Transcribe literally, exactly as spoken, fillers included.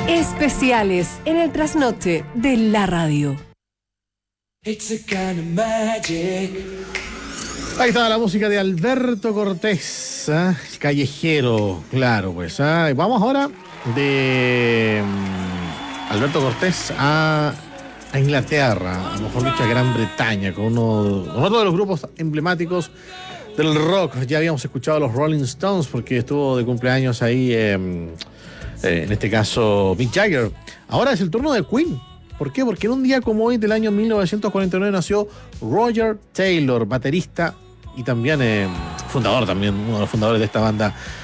Especiales en el trasnoche de la radio. It's a kind of magic. Ahí estaba la música de Alberto Cortés, ¿eh? Callejero, claro, pues. ¿eh? Vamos ahora de um, Alberto Cortés a, a Inglaterra, a lo mejor dicho a Gran Bretaña, con uno, con otro de los grupos emblemáticos del rock. Ya habíamos escuchado a los Rolling Stones porque estuvo de cumpleaños ahí, eh, eh, en este caso Mick Jagger. Ahora es el turno de Queen. ¿Por qué? Porque en un día como hoy del año mil novecientos cuarenta y nueve nació Roger Taylor, baterista y también eh, fundador, también uno de los fundadores de esta banda